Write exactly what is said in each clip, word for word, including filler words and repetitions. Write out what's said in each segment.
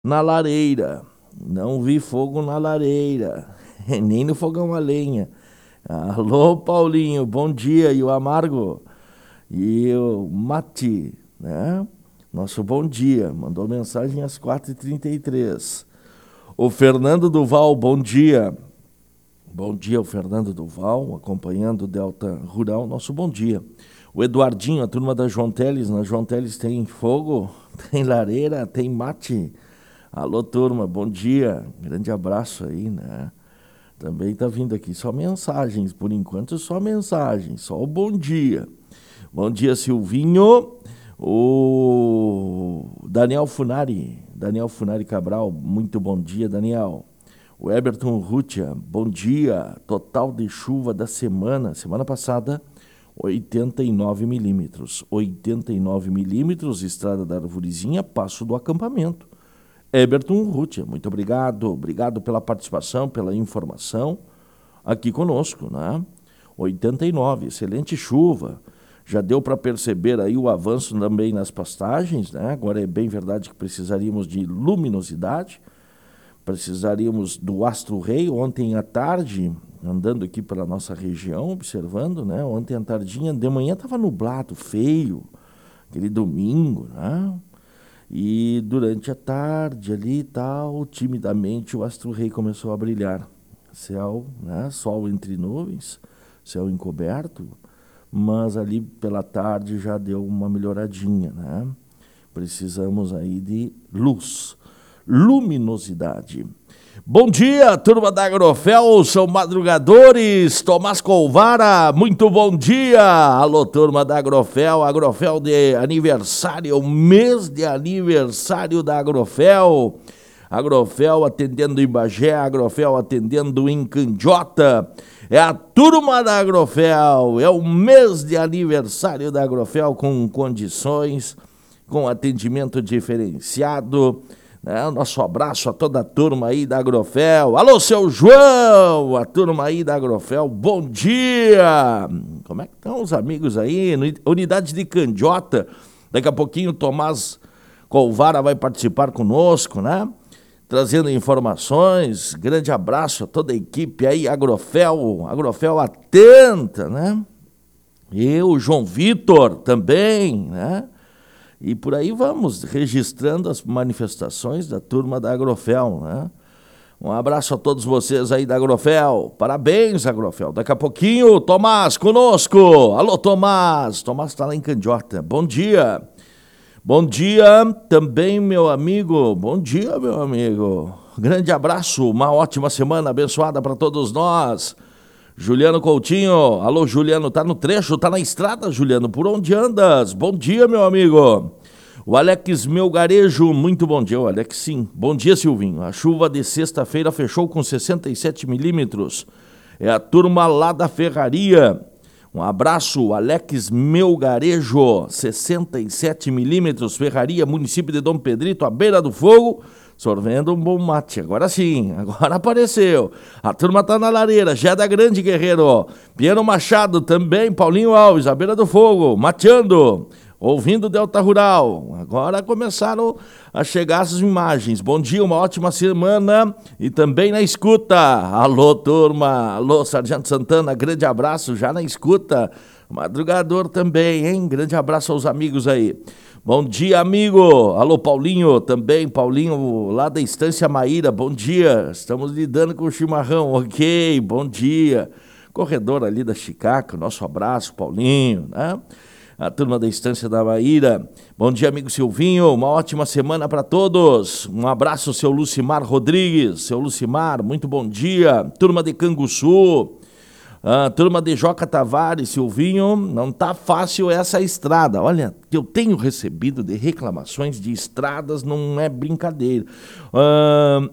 na lareira. Não vi fogo na lareira, nem no fogão a lenha. Alô, Paulinho, bom dia. E o Amargo? E o Mati, né? Nosso bom dia. Mandou mensagem às quatro e trinta e três. O Fernando Duval, bom dia. Bom dia, o Fernando Duval, acompanhando o Delta Rural. Nosso bom dia. O Eduardinho, a turma da João Teles. Na João Teles tem fogo, tem lareira, tem mate. Alô, turma, bom dia. Grande abraço aí, né? Também tá vindo aqui só mensagens, por enquanto só mensagens, só o bom dia. Bom dia, Silvinho. O Daniel Funari, Daniel Funari Cabral, muito bom dia, Daniel. O Eberton Rutia, bom dia. Total de chuva da semana, semana passada, oitenta e nove milímetros. oitenta e nove milímetros, Estrada da Arvorezinha, Passo do Acampamento. Eberton Rutia, muito obrigado. Obrigado pela participação, pela informação aqui conosco, né? oitenta e nove, excelente chuva. Já deu para perceber aí o avanço também nas pastagens, né? Agora é bem verdade que precisaríamos de luminosidade, precisaríamos do astro-rei. Ontem à tarde, andando aqui pela nossa região, observando, né? Ontem à tardinha, de manhã estava nublado, feio, aquele domingo, né? E durante a tarde ali e tal, timidamente o astro-rei começou a brilhar. Céu, né? Sol entre nuvens, céu encoberto, mas ali pela tarde já deu uma melhoradinha, né? Precisamos aí de luz, luminosidade. Bom dia, turma da Agrofel, são madrugadores. Tomás Colvara, muito bom dia. Alô, turma da Agrofel, Agrofel de aniversário, mês de aniversário da Agrofel. Agrofel atendendo em Bagé, Agrofel atendendo em Candiota. É a turma da Agrofel, é o mês de aniversário da Agrofel com condições, com atendimento diferenciado. Né? Nosso abraço a toda a turma aí da Agrofel. Alô, seu João, a turma aí da Agrofel, bom dia. Como é que estão os amigos aí? Unidade de Candiota, daqui a pouquinho o Tomás Colvara vai participar conosco, né? Trazendo informações. Grande abraço a toda a equipe aí, Agrofel, Agrofel atenta, né? E o João Vitor também, né? E por aí vamos, registrando as manifestações da turma da Agrofel, né? Um abraço a todos vocês aí da Agrofel. Parabéns, Agrofel. Daqui a pouquinho, Tomás conosco. Alô, Tomás. Tomás está lá em Candiota. Bom dia. Bom dia também, meu amigo. Bom dia, meu amigo. Grande abraço, uma ótima semana abençoada para todos nós. Juliano Coutinho. Alô, Juliano, tá no trecho, tá na estrada, Juliano. Por onde andas? Bom dia, meu amigo. O Alex Melgarejo, muito bom dia, o Alex, sim. Bom dia, Silvinho. A chuva de sexta-feira fechou com sessenta e sete milímetros. É a turma lá da Ferraria. Um abraço, Alex Melgarejo, sessenta e sete milímetros, Ferraria, município de Dom Pedrito, à beira do fogo, sorvendo um bom mate. Agora sim, agora apareceu. A turma tá na lareira, já é da Grande, Guerreiro. Piano Machado também, Paulinho Alves, à beira do fogo, mateando. Ouvindo Delta Rural. Agora começaram a chegar as imagens. Bom dia, uma ótima semana e também na escuta. Alô, turma. Alô, Sargento Santana, grande abraço já na escuta. Madrugador também, hein? Grande abraço aos amigos aí. Bom dia, amigo. Alô, Paulinho também. Paulinho, lá da Estância Maíra. Bom dia. Estamos lidando com o chimarrão. Ok, bom dia. Corredor ali da Chicaca, nosso abraço, Paulinho, né? A turma da Estância da Maíra. Bom dia, amigo Silvinho. Uma ótima semana para todos. Um abraço, seu Lucimar Rodrigues. Seu Lucimar, muito bom dia. Turma de Canguçu. A turma de Joca Tavares, Silvinho. Não tá fácil essa estrada. Olha, eu tenho recebido de reclamações de estradas, não é brincadeira. Ah,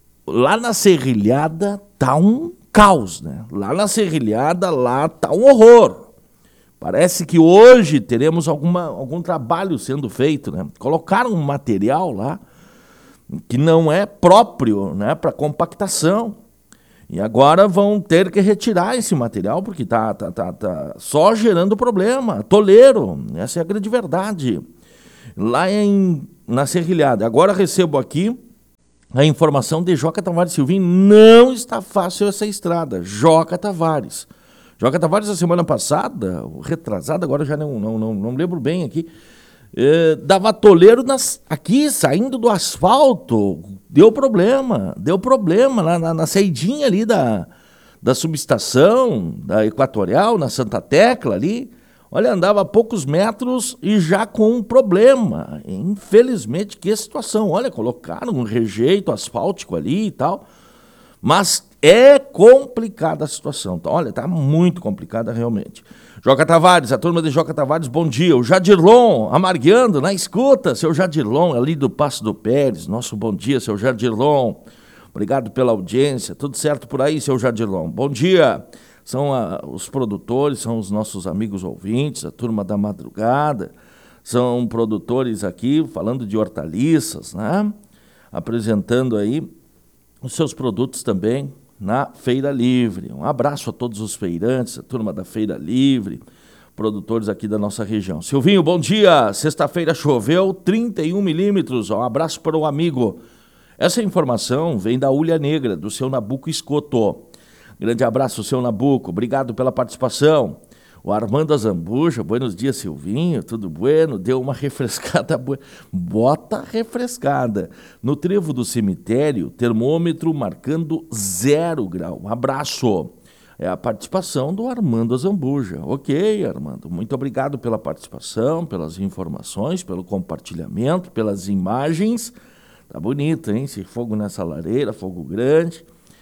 lá na Serrilhada tá um caos, né? Lá na Serrilhada, lá tá um horror. Parece que hoje teremos alguma, algum trabalho sendo feito, né? Colocaram um material lá que não é próprio, né, para compactação. E agora vão ter que retirar esse material porque está tá, tá, tá só gerando problema. Toleiro, essa é a grande verdade. Lá em, na Serrilhada. Agora recebo aqui A informação de Joca Tavares Silvinho, não está fácil essa estrada. Joca Tavares. Joca Tavares, a semana passada, retrasada, agora eu já não, não, não, não lembro bem aqui, é, dava toleiro nas, aqui, saindo do asfalto. Deu problema, deu problema na, na, na saidinha ali da, da subestação, da Equatorial, na Santa Tecla ali. Olha, andava a poucos metros e já com um problema. Infelizmente, que situação. Olha, colocaram um rejeito asfáltico ali e tal. Mas é complicada a situação. Então, olha, está muito complicada realmente. Joca Tavares, a turma de Joca Tavares, bom dia. O Jadirlon, amargueando na escuta. Seu Jadirlon, ali do Passo do Pérez. Nosso bom dia, seu Jadirlon. Obrigado pela audiência. Tudo certo por aí, seu Jadirlon? Bom dia. São a, os produtores, são os nossos amigos ouvintes, a turma da madrugada, são produtores aqui falando de hortaliças, né? Apresentando aí os seus produtos também na Feira Livre. Um abraço a todos os feirantes, a turma da Feira Livre, produtores aqui da nossa região. Silvinho, bom dia! Sexta-feira choveu trinta e um milímetros, um abraço para o amigo. Essa informação vem da Ulha Negra, do seu Nabuco Escoto. Grande abraço, seu Nabuco. Obrigado pela participação. O Armando Azambuja, buenos dias, Silvinho. Tudo bueno? Deu uma refrescada. Bu... Bota refrescada. No trevo do cemitério, termômetro marcando zero grau. Um abraço. É a participação do Armando Azambuja. Ok, Armando. Muito obrigado pela participação, pelas informações, pelo compartilhamento, pelas imagens. Tá bonito, hein? Esse fogo nessa lareira, fogo grande.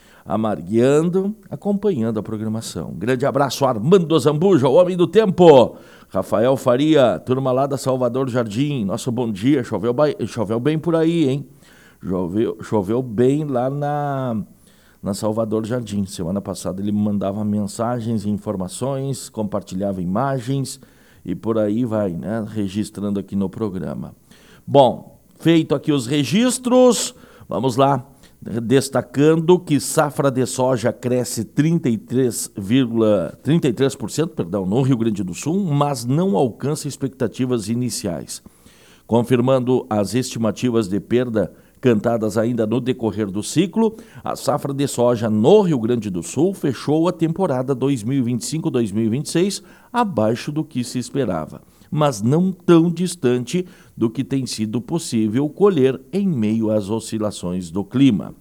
Amargueando, acompanhando a programação. Grande abraço, Armando Zambuja, o homem do tempo. Rafael Faria, turma lá da Salvador Jardim. Nosso bom dia, choveu, ba... choveu bem por aí, hein? Choveu, choveu bem lá na, na Salvador Jardim. Semana passada ele me mandava mensagens e informações, compartilhava imagens e por aí vai, né? Registrando aqui no programa. Bom, feito aqui os registros, vamos lá. Destacando que safra de soja cresce trinta e três vírgula trinta e três por cento, perdão, no Rio Grande do Sul, mas não alcança expectativas iniciais. Confirmando as estimativas de perda cantadas ainda no decorrer do ciclo, a safra de soja no Rio Grande do Sul fechou a temporada dois mil e vinte e cinco dois mil e vinte e seis abaixo do que se esperava, mas não tão distante do que tem sido possível colher em meio às oscilações do clima.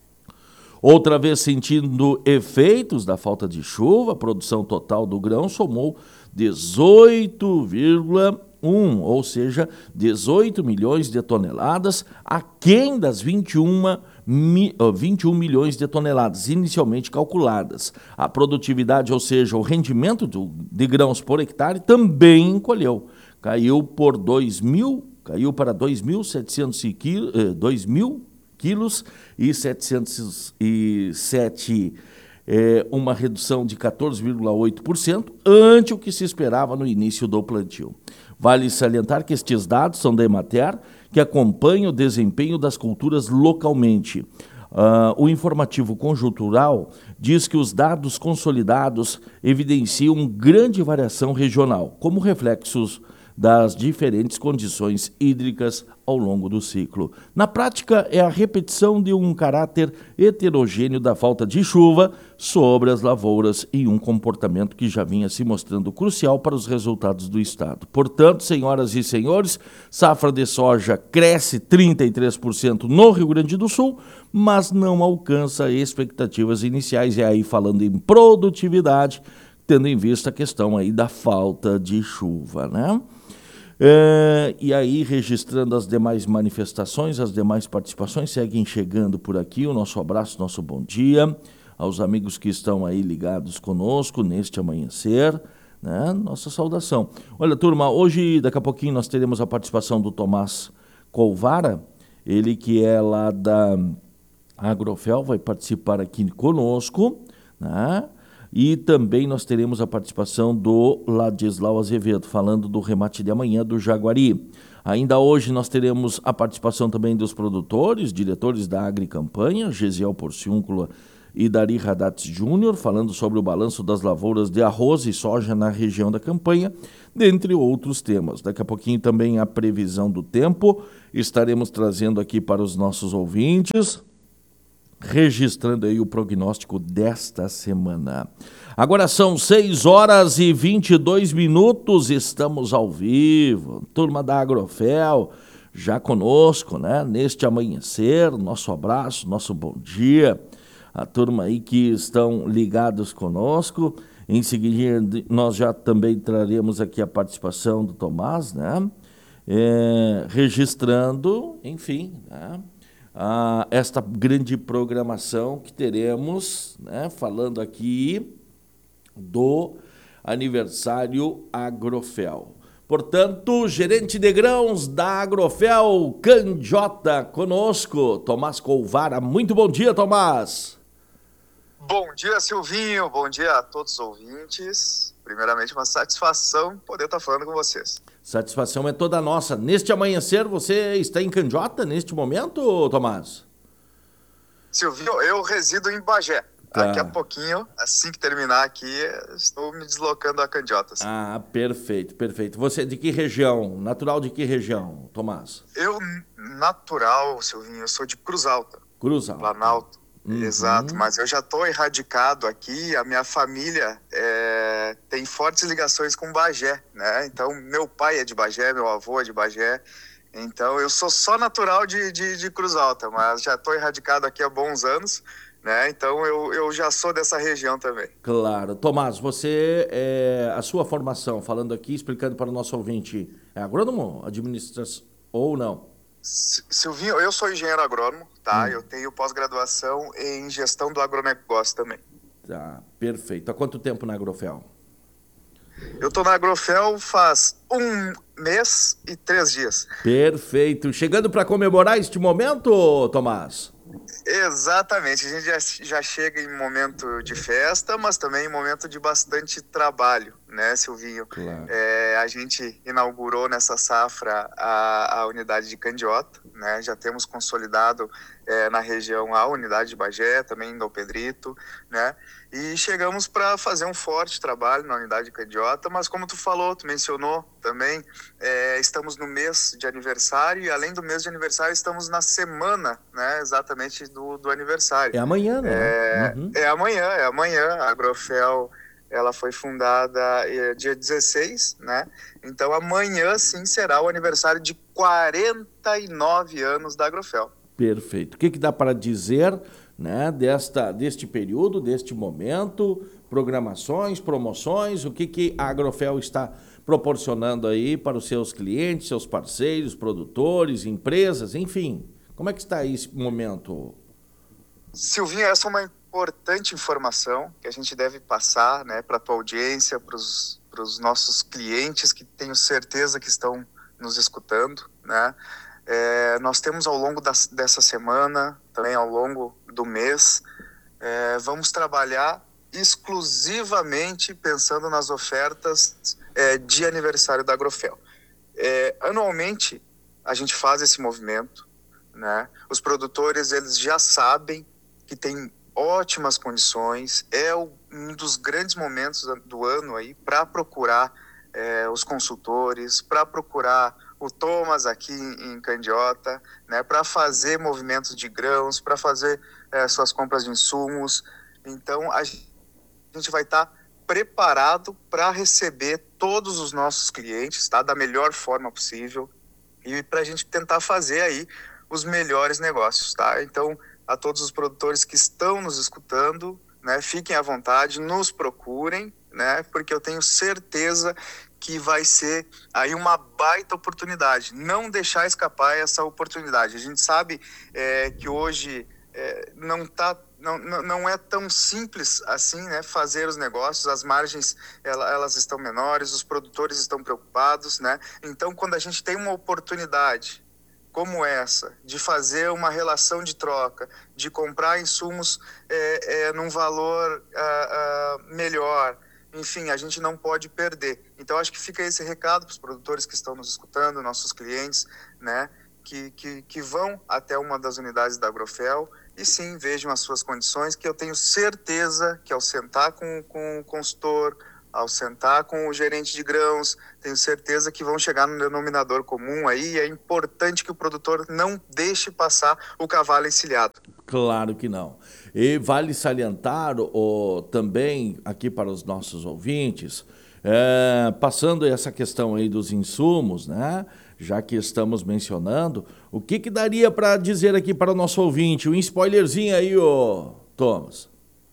Outra vez sentindo efeitos da falta de chuva, a produção total do grão somou dezoito vírgula um, ou seja, dezoito milhões de toneladas, aquém das vinte e um, vinte e um milhões de toneladas inicialmente calculadas. A produtividade, ou seja, o rendimento do, de grãos por hectare também encolheu. Caiu por dois mil, caiu para dois mil e setecentos quilos e setecentos e sete, é, uma redução de quatorze vírgula oito por cento ante o que se esperava no início do plantio. Vale salientar que estes dados são da Emater, que acompanha o desempenho das culturas localmente. Uh, o informativo conjuntural diz que os dados consolidados evidenciam grande variação regional, como reflexos das diferentes condições hídricas ao longo do ciclo. Na prática, é a repetição de um caráter heterogêneo da falta de chuva sobre as lavouras e um comportamento que já vinha se mostrando crucial para os resultados do Estado. Portanto, senhoras e senhores, safra de soja cresce trinta e três por cento no Rio Grande do Sul, mas não alcança expectativas iniciais. E aí, falando em produtividade, tendo em vista a questão aí da falta de chuva, né? É, e aí, registrando as demais manifestações, as demais participações, seguem chegando por aqui. O nosso abraço, nosso bom dia aos amigos que estão aí ligados conosco neste amanhecer, né? Nossa saudação. Olha, turma, hoje, daqui a pouquinho, nós teremos a participação do Tomás Colvara, ele que é lá da Agrofel, vai participar aqui conosco, né? E também nós teremos a participação do Ladislau Azevedo, falando do remate de amanhã do Jaguari. Ainda hoje nós teremos a participação também dos produtores, diretores da Agricampanha, Gesiel Porciúncula e Dari Radatz Júnior, falando sobre o balanço das lavouras de arroz e soja na região da campanha, dentre outros temas. Daqui a pouquinho também a previsão do tempo, estaremos trazendo aqui para os nossos ouvintes, registrando aí o prognóstico desta semana. Agora são seis horas e vinte e dois minutos, estamos ao vivo, turma da Agrofel, já conosco, né, neste amanhecer, nosso abraço, nosso bom dia, a turma aí que estão ligados conosco. Em seguida, nós já também traremos aqui a participação do Tomás, né, é, registrando, enfim, né, a, esta grande programação que teremos, né, falando aqui do aniversário Agrofel. Portanto, gerente de grãos da Agrofel, Candiota, conosco, Tomás Colvara. Muito bom dia, Tomás. Bom dia, Silvinho. Bom dia a todos os ouvintes. Primeiramente, uma satisfação poder estar falando com vocês. Satisfação é toda nossa. Neste amanhecer, você está em Candiota, neste momento, Tomás? Silvinho, eu resido em Bagé. Tá. Daqui a pouquinho, assim que terminar aqui, estou me deslocando a Candiotas. Ah, perfeito, perfeito. Você é de que região? Natural de que região, Tomás? Eu, natural, Silvinho, eu sou de Cruz Alta. Cruz Alta. Planalto. Uhum. Exato, mas eu já estou erradicado aqui, a minha família é, tem fortes ligações com Bagé, né? Então, meu pai é de Bagé, meu avô é de Bagé, então eu sou só natural de, de, de Cruz Alta, mas já estou erradicado aqui há bons anos, né? Então eu, eu já sou dessa região também. Claro. Tomás, você, é, a sua formação, falando aqui, explicando para o nosso ouvinte, é agrônomo, administração ou não? Silvinho, eu sou engenheiro agrônomo, tá? Hum. Eu tenho pós-graduação em gestão do agronegócio também. Tá, perfeito. Há quanto tempo na Agrofel? Eu estou na Agrofel faz um mês e três dias. Perfeito. Chegando para comemorar este momento, Tomás? Exatamente. A gente já, já chega em momento de festa, mas também em momento de bastante trabalho, né, Silvinho? Claro. É, a gente inaugurou nessa safra a, a unidade de Candiota, né? Já temos consolidado é, na região a unidade de Bagé, também em Dom Pedrito, né? E chegamos para fazer um forte trabalho na unidade de Candiota, mas como tu falou, tu mencionou também, é, estamos no mês de aniversário e além do mês de aniversário estamos na semana, né, exatamente do, do aniversário. É amanhã, né? É, uhum. é amanhã, é amanhã. A Agrofel, ela foi fundada é, dia dezesseis, né? Então amanhã sim será o aniversário de quarenta e nove anos da Agrofel. Perfeito. O que, que dá para dizer, né, desta, deste período, deste momento, programações, promoções, o que, que a Agrofel está proporcionando aí para os seus clientes, seus parceiros, produtores, empresas, enfim. Como é que está esse momento? Silvinho, essa é uma importante informação que a gente deve passar, né, para a tua audiência, para os nossos clientes que tenho certeza que estão nos escutando, né? É, nós temos ao longo das, dessa semana, também ao longo do mês, é, vamos trabalhar exclusivamente pensando nas ofertas é, de aniversário da Agrofel. É, anualmente, a gente faz esse movimento, né? Os produtores, eles já sabem que tem ótimas condições, é o, um dos grandes momentos do ano aí para procurar é, os consultores, para procurar o Thomas aqui em Candiota, né, para fazer movimentos de grãos, para fazer é, suas compras de insumos. Então, a gente vai estar tá preparado para receber todos os nossos clientes, tá, da melhor forma possível e para a gente tentar fazer aí os melhores negócios, tá? Então, a todos os produtores que estão nos escutando, né, fiquem à vontade, nos procurem, né, porque eu tenho certeza que vai ser aí uma baita oportunidade. Não deixar escapar essa oportunidade. A gente sabe é, que hoje é, não, tá, não, não é tão simples assim, né, fazer os negócios, as margens ela, elas estão menores, os produtores estão preocupados, né? Então, quando a gente tem uma oportunidade como essa, de fazer uma relação de troca, de comprar insumos é, é, num valor uh, uh, melhor, enfim, a gente não pode perder. Então, acho que fica esse recado para os produtores que estão nos escutando, nossos clientes, né? que, que, que vão até uma das unidades da Agrofel e sim vejam as suas condições, que eu tenho certeza que ao sentar com, com o consultor, ao sentar com o gerente de grãos, tenho certeza que vão chegar no denominador comum aí, e é importante que o produtor não deixe passar o cavalo encilhado. Claro que não. E vale salientar o, também aqui para os nossos ouvintes, é, passando essa questão aí dos insumos, né? Já que estamos mencionando, o que, que daria para dizer aqui para o nosso ouvinte? Um spoilerzinho aí, ô Thomas.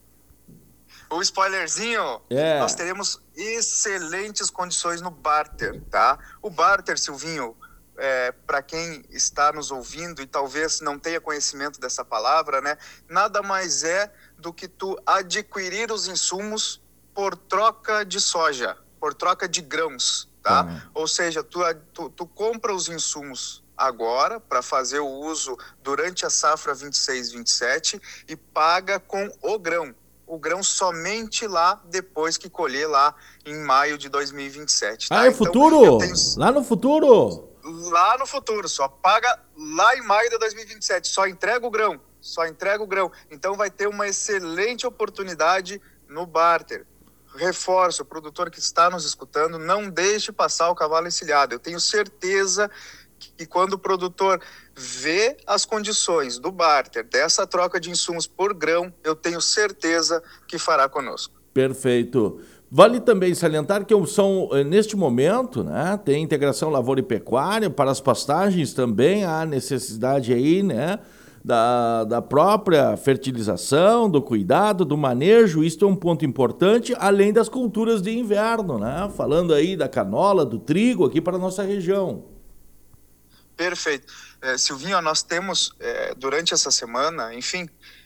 O spoilerzinho, é. nós teremos excelentes condições no barter, tá? O barter, Silvinho, é, para quem está nos ouvindo e talvez não tenha conhecimento dessa palavra, né? Nada mais é do que tu adquirir os insumos por troca de soja, por troca de grãos, tá? Uhum. Ou seja, tu, tu, tu compra os insumos agora para fazer o uso durante a safra vinte e seis, vinte e sete e paga com o grão. O grão somente lá depois que colher lá em maio de dois mil e vinte e sete. Tá? Ah, é então, futuro? Tenho... Lá no futuro? Lá no futuro, só paga lá em maio de dois mil e vinte e sete, só entrega o grão, só entrega o grão. Então vai ter uma excelente oportunidade no barter. Reforço, o produtor que está nos escutando, não deixe passar o cavalo encilhado. Eu tenho certeza que quando o produtor vê as condições do barter, dessa troca de insumos por grão, eu tenho certeza que fará conosco. Perfeito. Vale também salientar que são, neste momento, né, tem integração lavoura e pecuária, para as pastagens também há necessidade aí, né, da, da própria fertilização, do cuidado, do manejo. Isto é um ponto importante, além das culturas de inverno, né, falando aí da canola, do trigo aqui para a nossa região. Perfeito. É, Silvinho, nós temos, é, durante essa semana, enfim,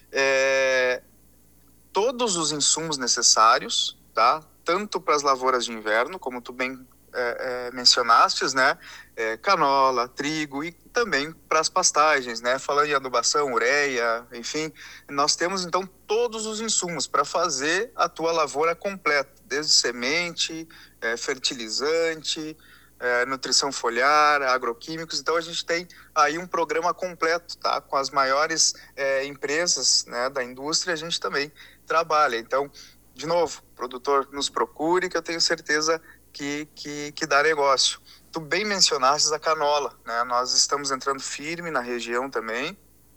é, todos os insumos necessários, tá? Tanto para as lavouras de inverno, como tu bem é, é, mencionastes, né? É, canola, trigo e também para as pastagens, né? Falando em adubação, ureia, enfim, nós temos então todos os insumos para fazer a tua lavoura completa, desde semente, é, fertilizante, É, nutrição foliar, agroquímicos. Então a gente tem aí um programa completo, tá? Com as maiores é, empresas, né, da indústria, a gente também trabalha. Então, de novo, o produtor nos procure, que eu tenho certeza que, que, que dá negócio. Tu bem mencionaste a canola, né? Nós estamos entrando firme na região também,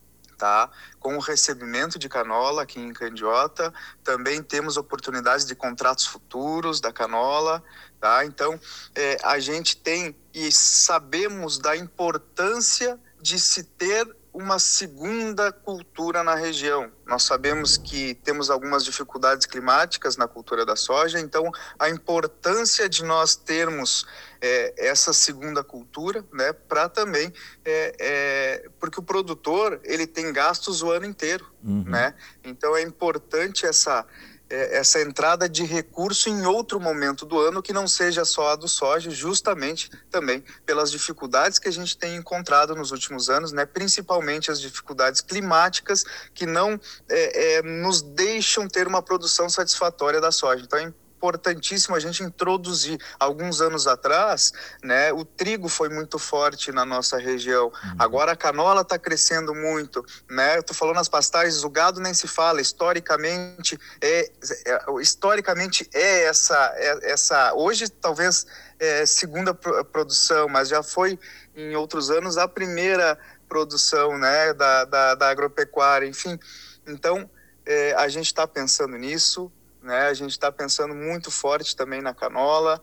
tá? Com o recebimento de canola aqui em Candiota, também temos oportunidades de contratos futuros da canola, tá? Então, é, a gente tem e sabemos da importância de se ter uma segunda cultura na região. Nós sabemos que temos algumas dificuldades climáticas na cultura da soja, então a importância de nós termos é, essa segunda cultura, né, para também, é, é, porque o produtor ele tem gastos o ano inteiro, uhum. né? Então é importante essa essa entrada de recurso em outro momento do ano que não seja só a do soja, justamente também pelas dificuldades que a gente tem encontrado nos últimos anos, né? Principalmente as dificuldades climáticas que não é, é, nos deixam ter uma produção satisfatória da soja. Então é importantíssimo a gente introduzir. Alguns anos atrás, né, o trigo foi muito forte na nossa região. Uhum. Agora a canola está crescendo muito, né? Eu tô falando nas pastagens, o gado nem se fala. Historicamente é, é historicamente é essa é, essa hoje talvez é segunda produção, mas já foi em outros anos a primeira produção, né, da, da, da agropecuária. Enfim, então é, a gente está pensando nisso. Né? A gente está pensando muito forte também na canola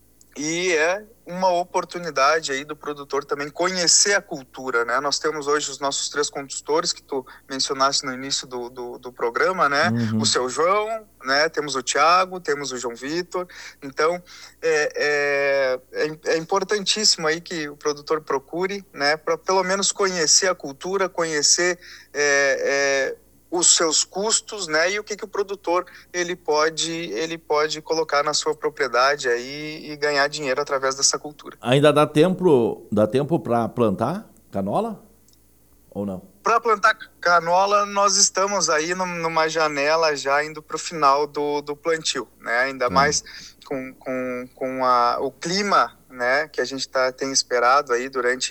e é uma oportunidade aí do produtor também conhecer a cultura, né? Nós temos hoje os nossos três consultores que tu mencionaste no início do, do, do programa, né? Uhum. O seu João, né? Temos o Thiago, temos o João Vitor. Então, é, é, é importantíssimo aí que o produtor procure, né? Para pelo menos conhecer a cultura, conhecer é, é, os seus custos, né, e o que, que o produtor ele pode, ele pode colocar na sua propriedade aí e ganhar dinheiro através dessa cultura. Ainda dá tempo, dá tempo para plantar canola ou não? Para plantar canola, nós estamos aí numa janela já indo para o final do, do plantio, né? Ainda hum. mais com, com, com a, o clima, né, que a gente tá, tem esperado aí durante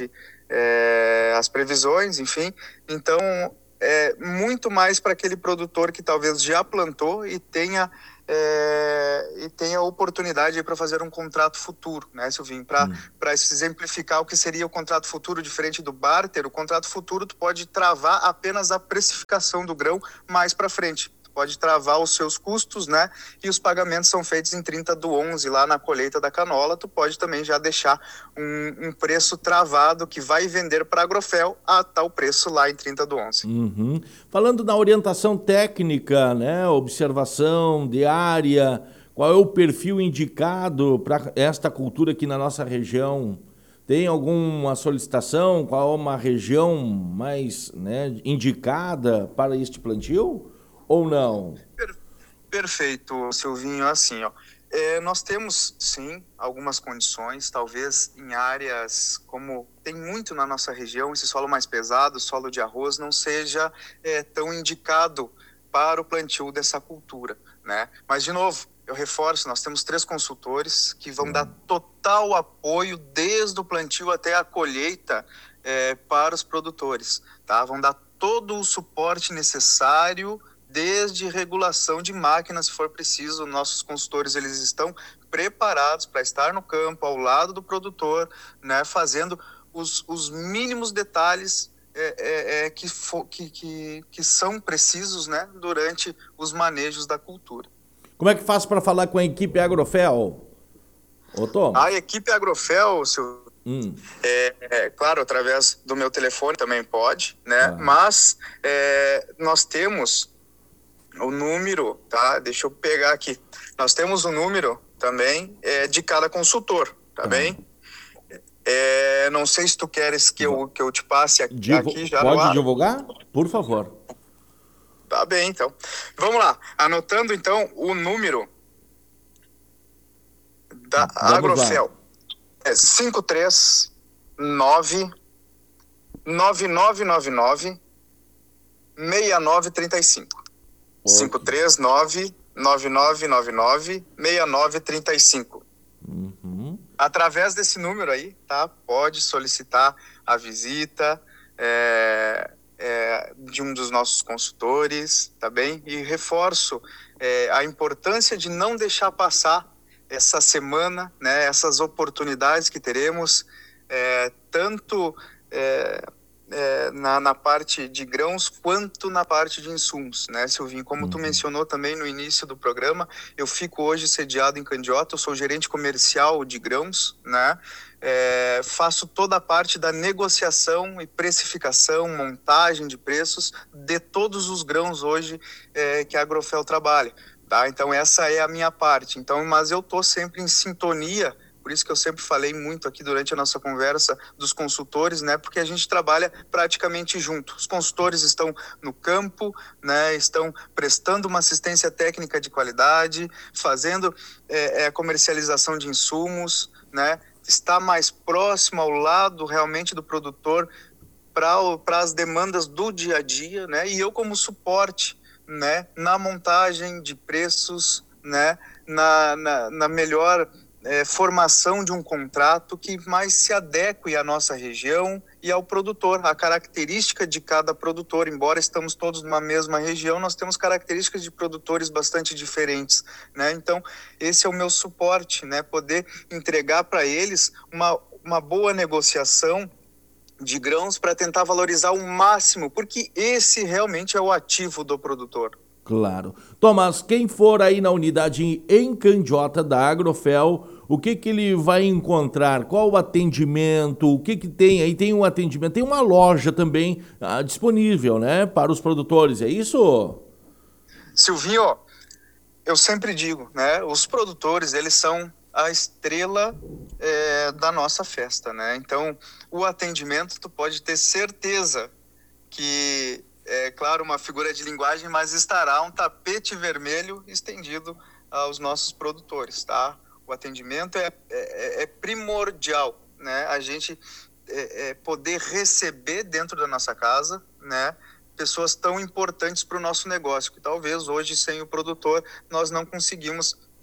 é, as previsões, enfim. Então, é muito mais para aquele produtor que talvez já plantou e tenha, é, e tenha oportunidade para fazer um contrato futuro, né, Silvinho? Para Hum. para exemplificar o que seria o contrato futuro diferente do barter, o contrato futuro tu pode travar apenas a precificação do grão mais para frente. Pode travar os seus custos, né? E os pagamentos são feitos em trinta do onze, lá na colheita da canola. Tu pode também já deixar um, um preço travado que vai vender para a Agrofel a tal preço lá em trinta do onze. Uhum. Falando da orientação técnica, né? Observação diária, qual é o perfil indicado para esta cultura aqui na nossa região? Tem alguma solicitação? Qual é uma região mais, né, indicada para este plantio? Ou não? Perfeito, Silvinho. Assim, ó, é, nós temos, sim, algumas condições, talvez em áreas como tem muito na nossa região, esse solo mais pesado, solo de arroz, não seja é, tão indicado para o plantio dessa cultura, né? Mas, de novo, eu reforço, nós temos três consultores que vão dar total apoio desde o plantio até a colheita é, para os produtores, tá? Vão dar todo o suporte necessário, desde regulação de máquinas, se for preciso. Nossos consultores, eles estão preparados para estar no campo, ao lado do produtor, né, fazendo os, os mínimos detalhes é, é, é, que, for, que, que, que são precisos, né, durante os manejos da cultura. Como é que faz para falar com a equipe Agrofel? Ô, Tom? A equipe Agrofel, seu... Hum. É, é, claro, através do meu telefone também pode, né, ah. mas é, nós temos o número, tá? Deixa eu pegar aqui. Nós temos o número também é, de cada consultor, tá ah. bem? É, não sei se tu queres que eu, que eu te passe aqui, Divo... aqui já Pode no ar. divulgar? Por favor. Tá bem, então. Vamos lá. Anotando, então, o número da Vamos Agrofel. Lá. É cinco três nove nove nove nove nove seis nove três cinco. cinco três nove nove nove nove nove seis nove três cinco. Uhum. Através desse número aí, tá? Pode solicitar a visita é, é, de um dos nossos consultores, tá bem? E reforço é, a importância de não deixar passar essa semana, né? Essas oportunidades que teremos, é, tanto é, É, na, na parte de grãos quanto na parte de insumos, né, Silvinho? Como uhum. tu mencionou também no início do programa, eu fico hoje sediado em Candiota, eu sou gerente comercial de grãos, né, é, faço toda a parte da negociação e precificação, montagem de preços de todos os grãos hoje é, que a Agrofel trabalha, tá? Então essa é a minha parte, então, mas eu tô sempre em sintonia. Por isso que eu sempre falei muito aqui durante a nossa conversa dos consultores, né? Porque a gente trabalha praticamente junto. Os consultores estão no campo, né? Estão prestando uma assistência técnica de qualidade, fazendo é, é, comercialização de insumos, né? Está mais próximo ao lado realmente do produtor para as demandas do dia a dia, né? E eu como suporte, né? Na montagem de preços, né? Na, na, na melhor É, formação de um contrato que mais se adeque à nossa região e ao produtor, a característica de cada produtor. Embora estamos todos numa mesma região, nós temos características de produtores bastante diferentes, né? Então, esse é o meu suporte, né? Poder entregar para eles uma, uma boa negociação de grãos para tentar valorizar o máximo, porque esse realmente é o ativo do produtor. Claro. Tomás, quem for aí na unidade em Candiota da Agrofel, o que que ele vai encontrar? Qual o atendimento? O que que tem aí? Tem um atendimento, tem uma loja também ah, disponível, né, para os produtores, é isso? Silvinho, eu sempre digo, né, os produtores, eles são a estrela é, da nossa festa, né? Então, o atendimento, tu pode ter certeza que é, claro, uma figura de linguagem, mas estará um tapete vermelho estendido aos nossos produtores, tá? O atendimento é, é, é primordial, né? A gente é, é poder receber dentro da nossa casa, né? Pessoas tão importantes para o nosso negócio, que talvez hoje, sem o produtor, nós não conseguimos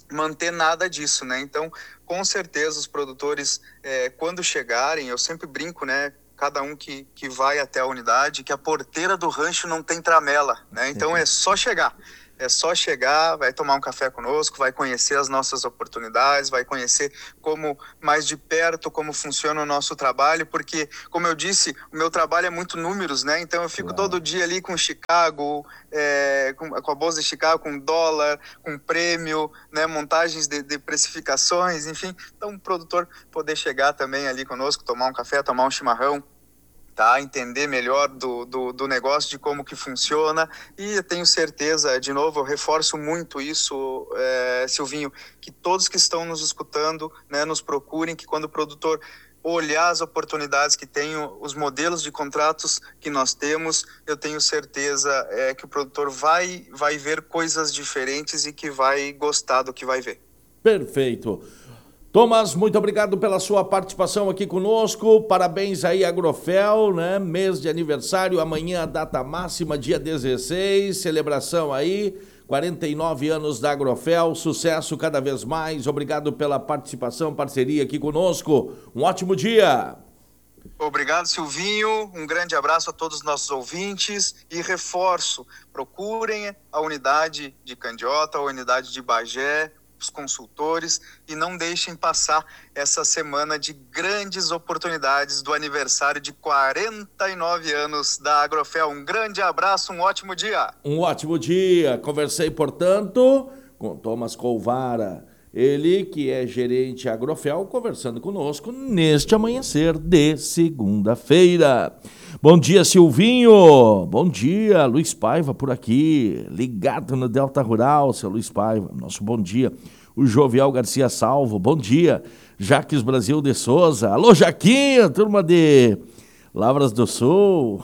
manter nada disso, né? Então, com certeza, os produtores, é, quando chegarem, eu sempre brinco, né? Cada um que, que vai até a unidade, que a porteira do rancho não tem tramela, né? Então, é só chegar. É só chegar, vai tomar um café conosco, vai conhecer as nossas oportunidades, vai conhecer como mais de perto como funciona o nosso trabalho, porque, como eu disse, o meu trabalho é muito números, né? Então eu fico claro. todo dia ali com Chicago, é, com, com a Bolsa de Chicago, com dólar, com prêmio, né? Montagens de, de precificações, enfim. Então o produtor poder chegar também ali conosco, tomar um café, tomar um chimarrão, tá? Entender melhor do, do, do negócio, de como que funciona, e eu tenho certeza, de novo, eu reforço muito isso, é, Silvinho, que todos que estão nos escutando, né, nos procurem, que quando o produtor olhar as oportunidades que tem, os modelos de contratos que nós temos, eu tenho certeza é, que o produtor vai, vai ver coisas diferentes e que vai gostar do que vai ver. Perfeito. Thomas, muito obrigado pela sua participação aqui conosco, parabéns aí Agrofel, né, mês de aniversário, amanhã a data máxima, dia dezesseis, celebração aí, quarenta e nove anos da Agrofel, sucesso cada vez mais, obrigado pela participação, parceria aqui conosco, um ótimo dia. Obrigado, Silvinho, um grande abraço a todos os nossos ouvintes e reforço, procurem a unidade de Candiota, a unidade de Bagé, os consultores, e não deixem passar essa semana de grandes oportunidades do aniversário de quarenta e nove anos da Agrofel. Um grande abraço, um ótimo dia. Um ótimo dia. Conversei, portanto, com Thomas Colvara, ele que é gerente Agrofel, conversando conosco neste amanhecer de segunda-feira. Bom dia, Silvinho. Bom dia, Luiz Paiva por aqui, ligado no Delta Rural, seu Luiz Paiva, nosso bom dia. O Jovial Garcia Salvo, bom dia. Jaques Brasil de Souza, alô Jaquinha, turma de Lavras do Sul,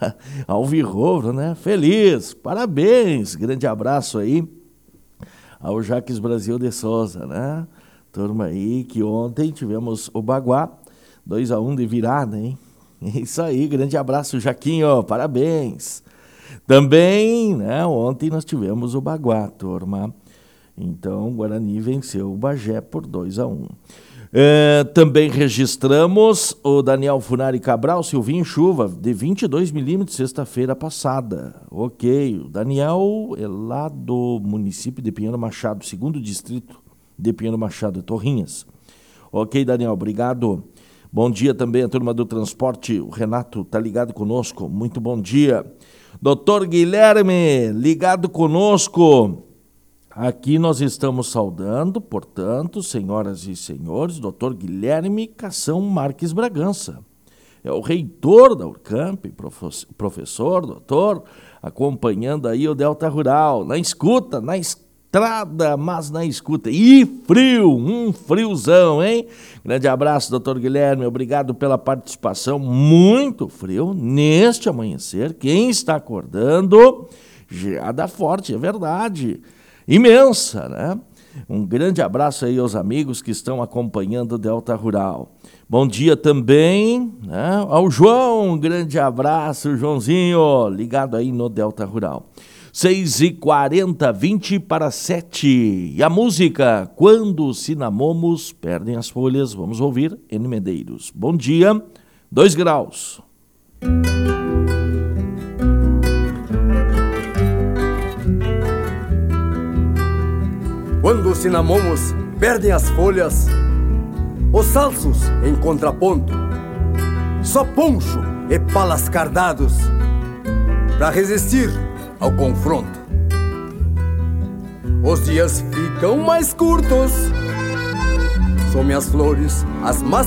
Alvirrouro, né? Feliz, parabéns, grande abraço aí ao Jaques Brasil de Souza, né? Turma aí que ontem tivemos o Baguá, dois a um de virada, hein? É isso aí, grande abraço, Jaquinho, parabéns. Também, né, ontem nós tivemos o Baguá, turma. Então, o Guarani venceu o Bagé por dois a um. É, também registramos o Daniel Funari Cabral, Silvinho, chuva de vinte e dois milímetros sexta-feira passada. Ok, o Daniel é lá do município de Pinheiro Machado, segundo distrito de Pinheiro Machado, Torrinhas. Ok, Daniel, obrigado. Bom dia também a turma do transporte, o Renato tá ligado conosco, muito bom dia. Doutor Guilherme, ligado conosco. Aqui nós estamos saudando, portanto, senhoras e senhores, doutor Guilherme Cação Marques Bragança. É o reitor da Urcamp, professor, doutor, acompanhando aí o Delta Rural, na escuta, na estrada, mas na escuta. E frio, um friozão, hein? Grande abraço, doutor Guilherme, obrigado pela participação, muito frio neste amanhecer. Quem está acordando, geada forte, é verdade. Imensa, né? Um grande abraço aí aos amigos que estão acompanhando o Delta Rural. Bom dia também, né, ao João, um grande abraço, Joãozinho, ligado aí no Delta Rural. seis e quarenta, vinte para sete. E a música, Quando os Cinamomos Perdem as Folhas, vamos ouvir N. Medeiros. Bom dia, dois graus. Quando os cinamomos perdem as folhas, os salsos em contraponto, só poncho e palas cardados para resistir ao confronto. Os dias ficam mais curtos, some as flores, as massas